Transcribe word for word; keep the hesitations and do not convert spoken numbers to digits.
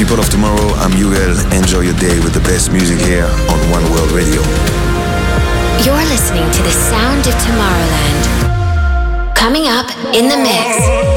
people of tomorrow, I'm Ugel. Enjoy your day with the best music here on One World Radio. You're listening to the sound of Tomorrowland. Coming up in the mix.